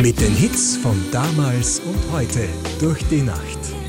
Mit den Hits von damals und heute durch die Nacht.